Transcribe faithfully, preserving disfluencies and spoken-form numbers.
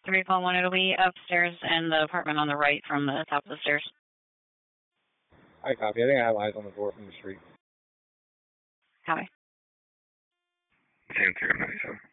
three Paul one, it'll be upstairs in the apartment on the right from the top of the stairs. I copy. I think I have eyes on the door from the street. Copy. ten zero nine seven.